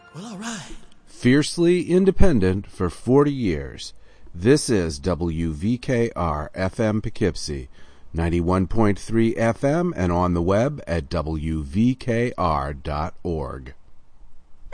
Well, all right. Fiercely independent for 40 years. This is WVKR FM Poughkeepsie, 91.3 FM and on the web at WVKR.org.